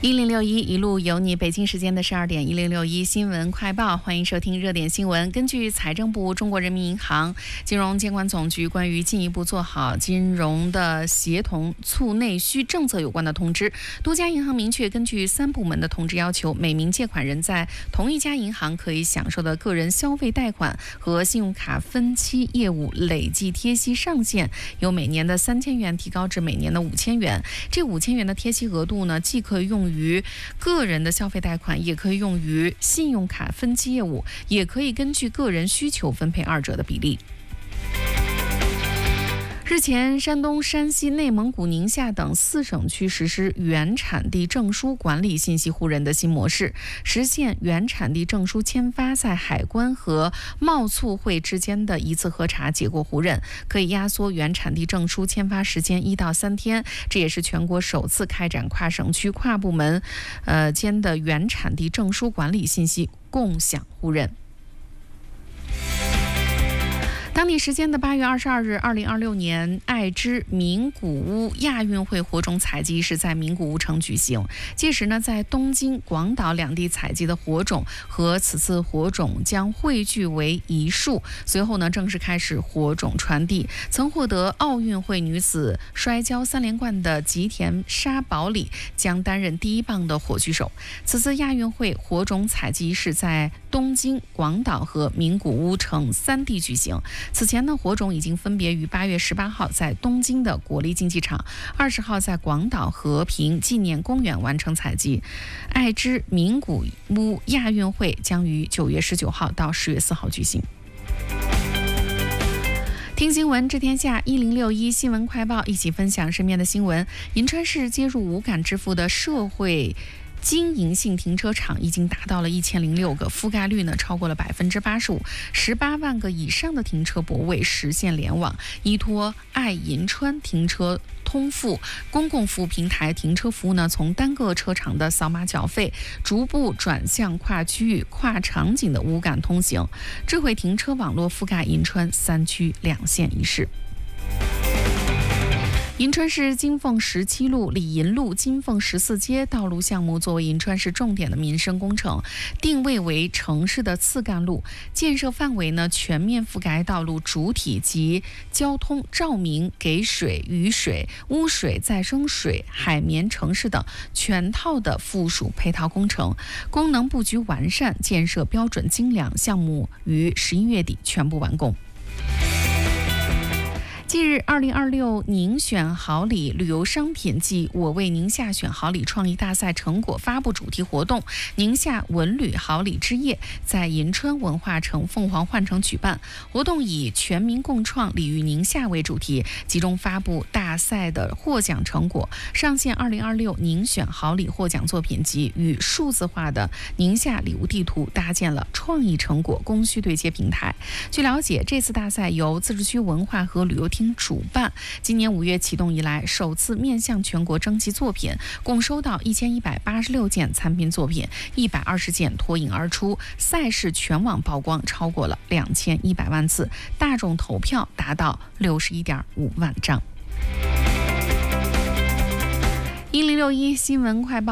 1061一路有你，北京时间的12点，1061新闻快报，欢迎收听热点新闻。根据财政部、中国人民银行、金融监管总局关于进一步做好金融的协同促内需政策有关的通知，多家银行明确，根据3部门的通知要求，每名借款人在同一家银行可以享受的个人消费贷款和信用卡分期业务累计贴息上限由每年的3000元提高至每年的5000元。这5000元的贴息额度呢，既可以用于个人的消费贷款，也可以用于信用卡分期业务，也可以根据个人需求分配二者的比例。日前，山东、山西、内蒙古、宁夏等4省区实施原产地证书管理信息互认的新模式，实现原产地证书签发在海关和贸促会之间的一次核查结果互认，可以压缩原产地证书签发时间1到3天。这也是全国首次开展跨省区、跨部门间的原产地证书管理信息共享互认。当地时间的8月22日，2026年爱知名古屋亚运会火种采集是在名古屋城举行。届时呢，在东京、广岛两地采集的火种和此次火种将汇聚为一束，随后呢，正式开始火种传递。曾获得奥运会女子摔跤3连冠的吉田沙保里将担任第1棒的火炬手。此次亚运会火种采集是在东京、广岛和名古屋城3地举行。此前呢，火种已经分别于8月18号在东京的国立竞技场，20号在广岛和平纪念公园完成采集。爱知名古屋亚运会将于9月19号到10月4号举行。听新闻知天下，1061新闻快报，一起分享身边的新闻。银川市接入无感支付的社会经营性停车场已经达到了1006个，覆盖率呢超过了85%，18万个以上的停车泊位实现联网。依托爱银川停车通付公共服务平台，停车服务呢从单个车场的扫码缴费，逐步转向跨区域、跨场景的无感通行。智慧停车网络覆盖银川3区2县1市。银川市金凤17路、李银路、金凤14街道路项目作为银川市重点的民生工程，定位为城市的次干路，建设范围呢全面覆盖道路主体及交通、照明、给水、雨水、污水、再生水、海绵城市等全套的附属配套工程，功能布局完善，建设标准精良，项目于11月底全部完工。近日，2026宁选好礼旅游商品暨我为宁夏选好礼创意大赛成果发布主题活动“宁夏文旅好礼之夜”在银川文化城凤凰幻城举办。活动以全民共创礼遇宁夏为主题，集中发布大赛的获奖成果，上线2026宁选好礼获奖作品集与数字化的宁夏礼物地图，搭建了创意成果供需对接平台。据了解，这次大赛由自治区文化和旅游厅主办，今年5月启动以来，首次面向全国征集作品，共收到1186件参评作品，120件脱颖而出，赛事全网曝光超过了2100万次，大众投票达到61.5万张。1061新闻快报。